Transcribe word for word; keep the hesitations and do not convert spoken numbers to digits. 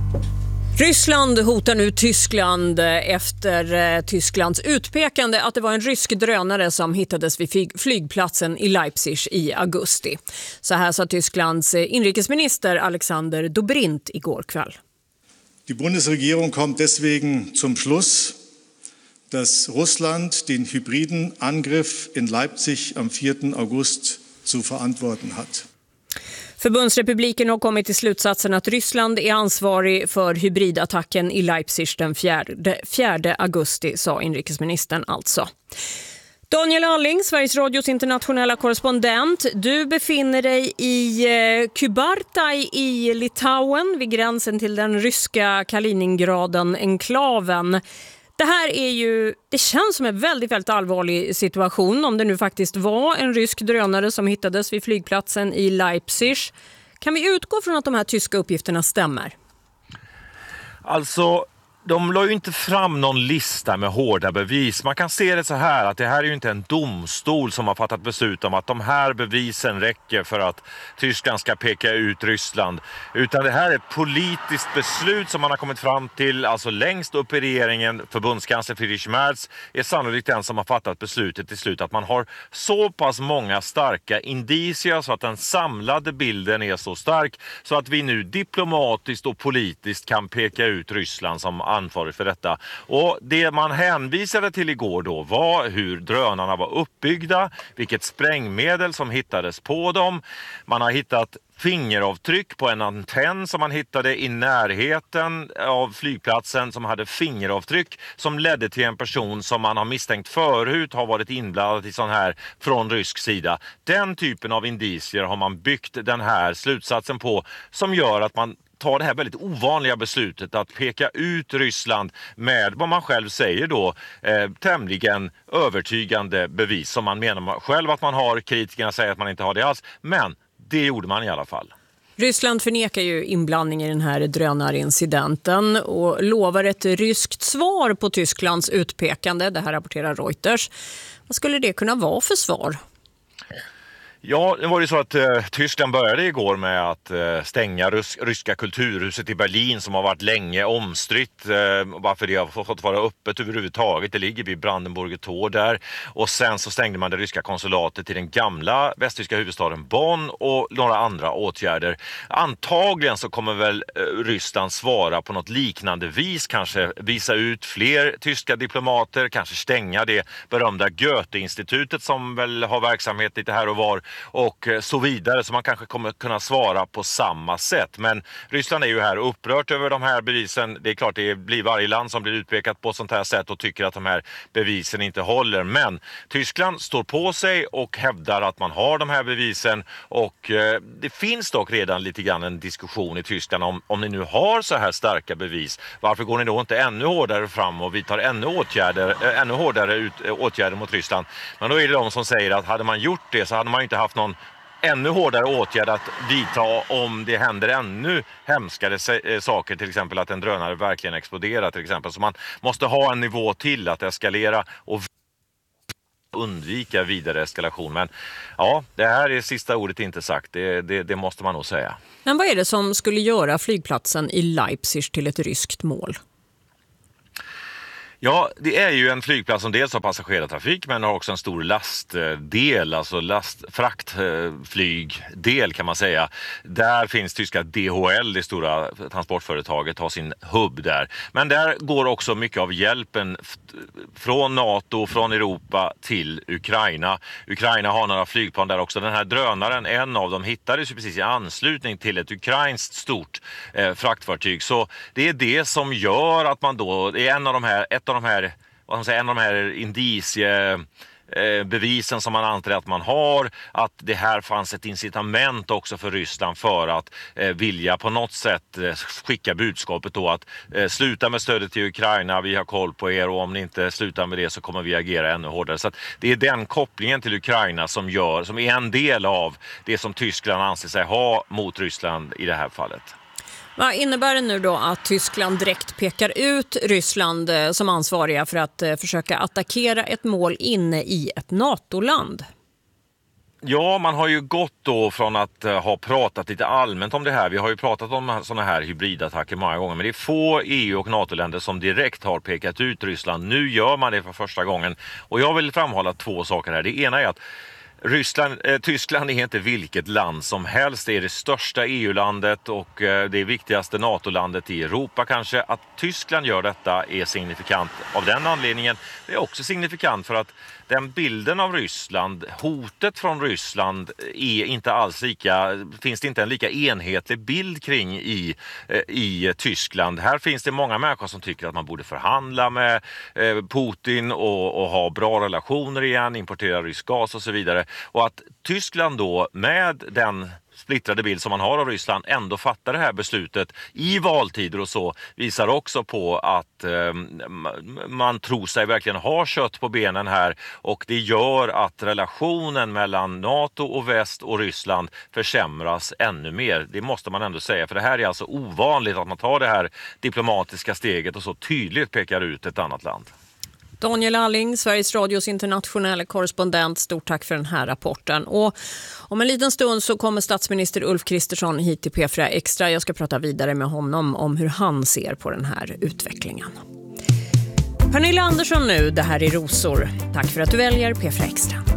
Ryssland hotar nu Tyskland efter Tysklands utpekande att det var en rysk drönare som hittades vid flygplatsen i Leipzig i augusti. Så här sa Tysklands inrikesminister Alexander Dobrindt igår kväll. Die Bundesregierung kommt deswegen zum Schluss, dass Russland den hybriden Angriff in Leipzig am fjärde augusti zu verantworten hat. Förbundsrepubliken har kommit till slutsatsen att Ryssland är ansvarig för hybridattacken i Leipzig den fjärde augusti, sa inrikesministern alltså. Daniel Alling, Sveriges Radios internationella korrespondent. Du befinner dig i Kybartai i Litauen vid gränsen till den ryska Kaliningraden-enklaven. Det här är ju, det känns som en väldigt, väldigt allvarlig situation om det nu faktiskt var en rysk drönare som hittades vid flygplatsen i Leipzig. Kan vi utgå från att de här tyska uppgifterna stämmer? Alltså, de la ju inte fram någon lista med hårda bevis. Man kan se det så här att det här är ju inte en domstol som har fattat beslut om att de här bevisen räcker för att Tyskland ska peka ut Ryssland. Utan det här är ett politiskt beslut som man har kommit fram till, alltså längst upp i regeringen. Förbundskansler Friedrich Merz är sannolikt den som har fattat beslutet till slut att man har så pass många starka indicier så att den samlade bilden är så stark så att vi nu diplomatiskt och politiskt kan peka ut Ryssland som ansvarig för detta. Och det man hänvisade till igår då var hur drönarna var uppbyggda, vilket sprängmedel som hittades på dem. Man har hittat fingeravtryck på en antenn som man hittade i närheten av flygplatsen som hade fingeravtryck som ledde till en person som man har misstänkt förut har varit inblandad i sån här från rysk sida. Den typen av indicier har man byggt den här slutsatsen på som gör att man tar det här väldigt ovanliga beslutet att peka ut Ryssland med vad man själv säger då eh, tämligen övertygande bevis som man menar själv att man har. Kritikerna säger att man inte har det alls, men det gjorde man i alla fall. Ryssland förnekar ju inblandning i den här drönarincidenten och lovar ett ryskt svar på Tysklands utpekande. Det här rapporterar Reuters. Vad skulle det kunna vara för svar? Ja, det var ju så att eh, Tyskland började igår med att eh, stänga rys- ryska kulturhuset i Berlin som har varit länge omstritt. Eh, varför det har fått vara öppet överhuvudtaget. Det ligger vid Brandenburger Tor där. Och sen så stängde man det ryska konsulatet i den gamla västtyska huvudstaden Bonn och några andra åtgärder. Antagligen så kommer väl eh, Ryssland svara på något liknande vis. Kanske visa ut fler tyska diplomater. Kanske stänga det berömda Goethe-institutet som väl har verksamhet lite här och var. Och så vidare, så man kanske kommer kunna svara på samma sätt. Men Ryssland är ju här upprört över de här bevisen. Det är klart det blir varje land som blir utpekat på sånt här sätt och tycker att de här bevisen inte håller. Men Tyskland står på sig och hävdar att man har de här bevisen. Och eh, det finns dock redan lite grann en diskussion i Tyskland om, om ni nu har så här starka bevis. Varför går ni då inte ännu hårdare fram och vidtar ännu, åtgärder, äh, ännu hårdare ut, äh, åtgärder mot Ryssland? Men då är det de som säger att hade man gjort det så hade man inte haft någon ännu hårdare åtgärd att vidta om det händer ännu hemskare saker, till exempel att en drönare verkligen exploderar till exempel. Så man måste ha en nivå till att eskalera och undvika vidare eskalation. Men ja, det här är sista ordet inte sagt. Det, det, det måste man nog säga. Men vad är det som skulle göra flygplatsen i Leipzig till ett ryskt mål? Ja, det är ju en flygplats som dels har passagerartrafik men har också en stor lastdel, alltså last, fraktflygdel kan man säga. Där finns tyska D H L, det stora transportföretaget, har sin hubb där. Men där går också mycket av hjälpen från NATO, från Europa till Ukraina. Ukraina har några flygplan där också. Den här drönaren, en av dem, hittades ju precis i anslutning till ett ukrainskt stort eh, fraktfartyg. Så det är det som gör att man då, det är en av de här, ett av de här, vad man säger, en av de här indicie bevisen som man antar att man har, att det här fanns ett incitament också för Ryssland för att eh, vilja på något sätt eh, skicka budskapet då att eh, sluta med stödet till Ukraina, vi har koll på er och om ni inte slutar med det så kommer vi agera ännu hårdare. Så att det är den kopplingen till Ukraina som gör, som är en del av det som Tyskland anser sig ha mot Ryssland i det här fallet. Vad innebär det nu då att Tyskland direkt pekar ut Ryssland som ansvariga för att försöka attackera ett mål inne i ett NATO-land? Ja, man har ju gått då från att uh, ha pratat lite allmänt om det här. Vi har ju pratat om sådana här hybridattacker många gånger, men det är få E U- och NATO-länder som direkt har pekat ut Ryssland. Nu gör man det för första gången. Och jag vill framhålla två saker här. Det ena är att Ryssland, eh, Tyskland är inte vilket land som helst. Det är det största E U-landet och eh, det viktigaste NATO-landet i Europa kanske. Att Tyskland gör detta är signifikant av den anledningen. Det är också signifikant för att den bilden av Ryssland, hotet från Ryssland, är inte alls lika, finns det inte en lika enhetlig bild kring i, eh, i Tyskland. Här finns det många människor som tycker att man borde förhandla med eh, Putin och, och ha bra relationer igen, importera rysk gas och så vidare. Och att Tyskland då med den splittrade bild som man har av Ryssland ändå fattar det här beslutet i valtider och så visar också på att eh, man tror sig verkligen ha kött på benen här, och det gör att relationen mellan NATO och väst och Ryssland försämras ännu mer. Det måste man ändå säga, för det här är alltså ovanligt att man tar det här diplomatiska steget och så tydligt pekar ut ett annat land. Daniel Alling, Sveriges Radios internationella korrespondent, stort tack för den här rapporten. Och om en liten stund så kommer statsminister Ulf Kristersson hit till P fyra Extra. Jag ska prata vidare med honom om hur han ser på den här utvecklingen. Pernilla Andersson nu, det här är Rosor. Tack för att du väljer P fyra Extra.